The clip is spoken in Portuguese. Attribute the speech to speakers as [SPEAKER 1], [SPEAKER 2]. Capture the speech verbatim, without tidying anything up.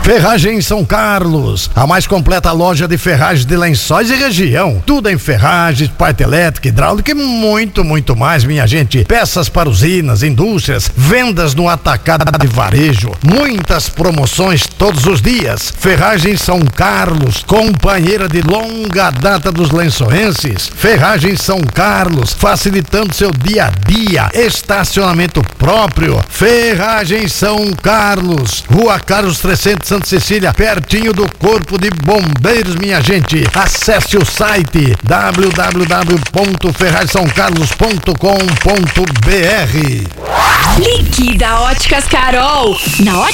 [SPEAKER 1] Ferragem São Carlos, a mais completa loja de ferragens de Lençóis e região. Tudo em ferragens, parte elétrica, hidráulica e muito, muito mais, minha gente. Peças para usinas, indústrias, vendas no atacado de varejo. Muitas promoções todos os dias. Ferragem São Carlos, companheira de longa data dos lençoenses. Ferragem São Carlos, facilitando seu dia a dia. Estacionamento próprio. Ferragem São Carlos, Rua Carlos trezentos, Santa Cecília, pertinho do Corpo de Bombeiros, minha gente. Acesse o site w w w ponto ferragem são carlos ponto com ponto b r.
[SPEAKER 2] Liquida Óticas Carol. Na Óticas